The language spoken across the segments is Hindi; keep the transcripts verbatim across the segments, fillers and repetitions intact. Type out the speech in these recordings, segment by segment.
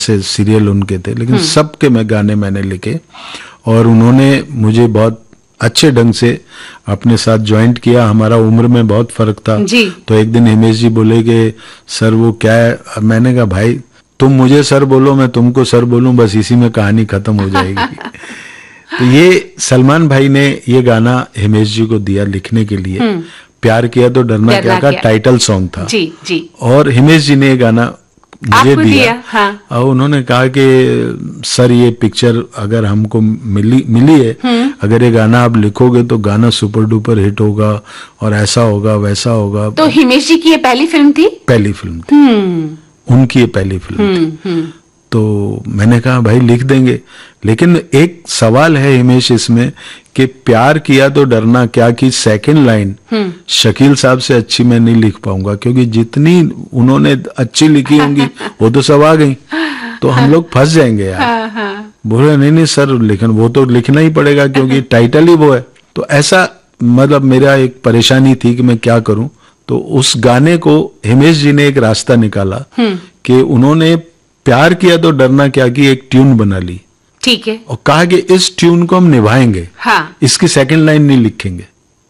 से सीरियल उनके थे, लेकिन सबके मैं गाने मैंने लिखे और उन्होंने मुझे बहुत अच्छे ढंग से अपने साथ ज्वाइंट किया। हमारा उम्र में बहुत फर्क था जी। तो एक दिन हिमेश जी बोले कि सर वो क्या है, मैंने कहा भाई तुम मुझे सर बोलो मैं तुमको सर बोलूं, बस इसी में कहानी खत्म हो जाएगी। तो ये सलमान भाई ने ये गाना हिमेश जी को दिया लिखने के लिए, प्यार किया तो डरना क्या का टाइटल सॉन्ग था जी जी। और हिमेश जी ने ये गाना मुझे दिया, दिया हाँ। और उन्होंने कहा कि सर ये पिक्चर अगर हमको मिली मिली है, अगर ये गाना आप लिखोगे तो गाना सुपर डुपर हिट होगा और ऐसा होगा वैसा होगा। तो हिमेश जी की ये पहली फिल्म थी? पहली फिल्म थी उनकी, ये पहली फिल्म थी। तो मैंने कहा भाई लिख देंगे, लेकिन एक सवाल है हिमेश इसमें कि प्यार किया तो डरना क्या की सेकंड लाइन शकील साहब से अच्छी मैं नहीं लिख पाऊंगा, क्योंकि जितनी उन्होंने अच्छी लिखी होंगी वो तो सब आ गई, तो हम लोग फंस जाएंगे यार। हाँ, हाँ। बोले नहीं नहीं सर लेकिन वो तो लिखना ही पड़ेगा क्योंकि टाइटल ही वो है। तो ऐसा मतलब मेरा एक परेशानी थी कि मैं क्या करूं। तो उस गाने को हिमेश जी ने एक रास्ता निकाला कि उन्होंने प्यार किया तो डरना क्या की एक ट्यून बना ली, ठीक है, और कहा कि इस ट्यून को हम निभाएंगे, हाँ। इसकी सेकंड लाइन नहीं लिखेंगे,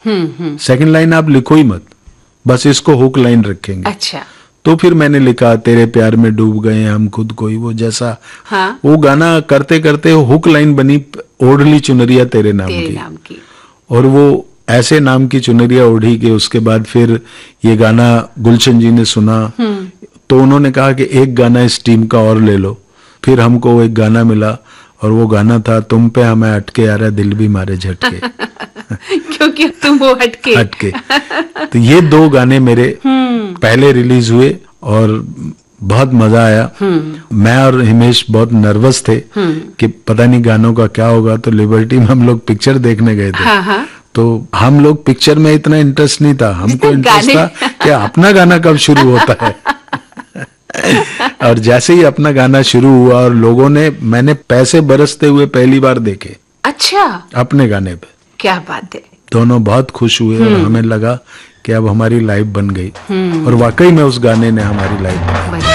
सेकंड लाइन आप लिखो ही मत, बस इसको हुक लाइन रखेंगे। अच्छा। तो फिर मैंने लिखा तेरे प्यार में डूब गए हम खुद कोई वो जैसा, हाँ। वो गाना करते करते हुक लाइन बनी ओढ़ली चुनरिया तेरे नाम तेरे की, नाम की। और वो ऐसे नाम की चुनरिया ओढ़ी के उसके बाद फिर ये गाना गुलशन जी ने सुना तो उन्होंने कहा कि एक गाना इस टीम का और ले लो। फिर हमको एक गाना मिला और वो गाना था तुम पे हमें अटके आ रहा दिल भी मारे झटके। क्योंकि तुम वो हटके हटके तो ये दो गाने मेरे पहले रिलीज हुए और बहुत मजा आया। मैं और हिमेश बहुत नर्वस थे कि पता नहीं गानों का क्या होगा, तो लिबर्टी में हम लोग पिक्चर देखने गए थे। हाँ, हाँ। तो हम लोग पिक्चर में इतना इंटरेस्ट नहीं था, हमको इंटरेस्ट था कि अपना गाना कब शुरू होता है। और जैसे ही अपना गाना शुरू हुआ और लोगों ने, मैंने पैसे बरसते हुए पहली बार देखे। अच्छा। अपने गाने पे। क्या बात है। दोनों बहुत खुश हुए और हमें लगा कि अब हमारी लाइफ बन गई, और वाकई में उस गाने ने हमारी लाइफ बनाई।